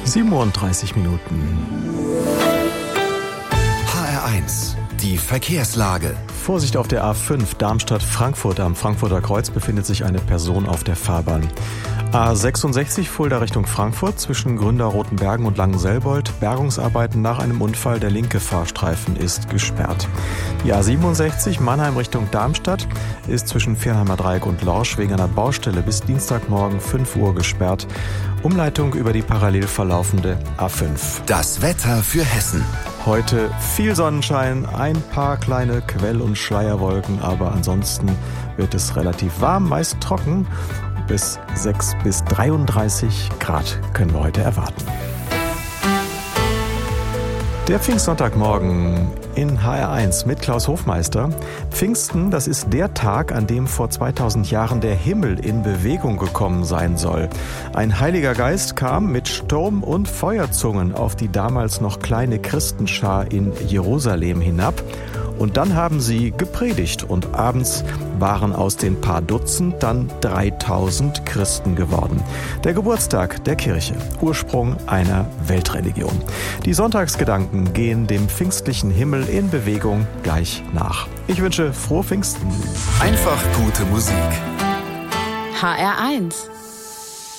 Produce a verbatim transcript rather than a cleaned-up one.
sieben Uhr dreißig Minuten. H R eins, die Verkehrslage. Vorsicht auf der A fünf Darmstadt-Frankfurt. Am Frankfurter Kreuz befindet sich eine Person auf der Fahrbahn. A sechsundsechzig Fulda Richtung Frankfurt zwischen Gründa-Rotenbergen und Langenselbold. Bergungsarbeiten nach einem Unfall. Der linke Fahrstreifen ist gesperrt. Die A siebenundsechzig Mannheim Richtung Darmstadt ist zwischen Viernheimer Dreieck und Lorsch wegen einer Baustelle bis Dienstagmorgen fünf Uhr gesperrt. Umleitung über die parallel verlaufende A fünf. Das Wetter für Hessen. Heute viel Sonnenschein, ein paar kleine Quell- und Schleierwolken, aber ansonsten wird es relativ warm, meist trocken. Bis sechs bis dreiunddreißig Grad können wir heute erwarten. Der Pfingstsonntagmorgen in H R eins mit Klaus Hofmeister. Pfingsten, das ist der Tag, an dem vor zweitausend Jahren der Himmel in Bewegung gekommen sein soll. Ein Heiliger Geist kam mit Sturm- und Feuerzungen auf die damals noch kleine Christenschar in Jerusalem hinab. Und dann haben sie gepredigt und abends waren aus den paar Dutzend dann dreitausend Christen geworden. Der Geburtstag der Kirche, Ursprung einer Weltreligion. Die Sonntagsgedanken gehen dem pfingstlichen Himmel in Bewegung gleich nach. Ich wünsche frohe Pfingsten. Einfach gute Musik. H R eins